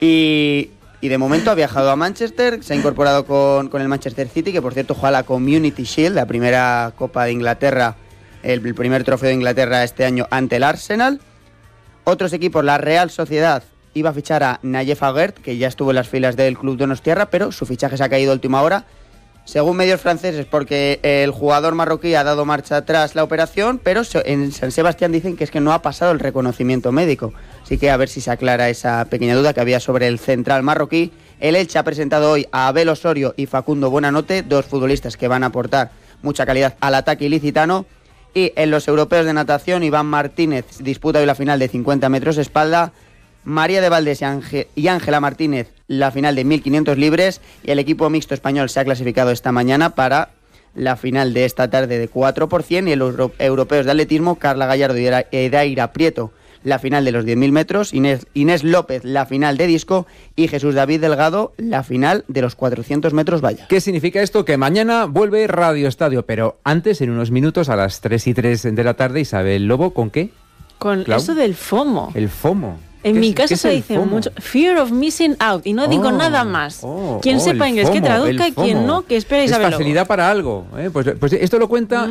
Y de momento ha viajado a Manchester, se ha incorporado con el Manchester City, que por cierto juega la Community Shield, la primera Copa de Inglaterra, el primer trofeo de Inglaterra este año ante el Arsenal. Otros equipos, la Real Sociedad iba a fichar a Nayef Aguerd, que ya estuvo en las filas del club donostiarra, pero su fichaje se ha caído a última hora, según medios franceses, porque el jugador marroquí ha dado marcha atrás la operación, pero en San Sebastián dicen que es que no ha pasado el reconocimiento médico. Así que a ver si se aclara esa pequeña duda que había sobre el central marroquí. El Elche ha presentado hoy a Abel Osorio y Facundo Buenanote, dos futbolistas que van a aportar mucha calidad al ataque ilicitano. Y en los europeos de natación, Iván Martínez disputa hoy la final de 50 metros espalda, María de Valdés y Ángela Martínez la final de 1500 libres, y el equipo mixto español se ha clasificado esta mañana para la final de esta tarde de 4%, y en los europeos de atletismo, Carla Gallardo y Edaira Prieto la final de los 10.000 metros, Inés López la final de disco y Jesús David Delgado la final de los 400 metros valla. ¿Qué significa esto? Que mañana vuelve Radio Estadio, pero antes, en unos minutos, a las 3:03 de la tarde, Isabel Lobo, ¿con qué? Con Clau. eso del FOMO. El FOMO. En mi casa ¿Qué es se el dice FOMO? mucho Fear of Missing Out, y no digo nada más. Quien sepa el inglés que FOMO, traduzca, y el FOMO. quien no, que espere a Es Isabel facilidad Lobo. para algo, ¿eh? Pues esto lo cuenta,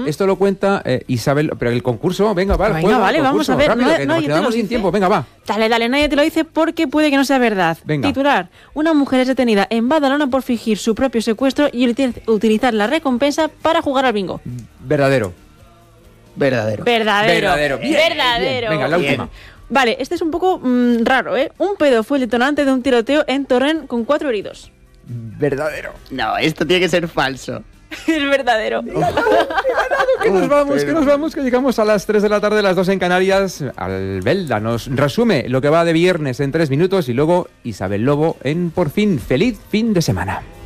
Isabel, pero el concurso, venga, va. Venga, juega, vale, el vamos concurso, a ver, rápido, que nos nadie te lo quedamos sin dice. tiempo, venga, va. Dale, nadie te lo dice porque puede que no sea verdad. Venga. Titular: una mujer es detenida en Badalona por fingir su propio secuestro y utilizar la recompensa para jugar al bingo. Verdadero. Verdadero. Verdadero. Bien, Verdadero. bien. Venga, la Bien. última. Vale, este es un poco raro, ¿eh? Un pedo fue el detonante de un tiroteo en Torrent con 4 heridos. Verdadero. No, esto tiene que ser falso. Es verdadero. Que nos vamos, que llegamos a las 3 de la tarde, las 2 en Canarias. Albelda nos resume lo que va de viernes en 3 minutos, y luego Isabel Lobo en Por fin. Feliz fin de semana.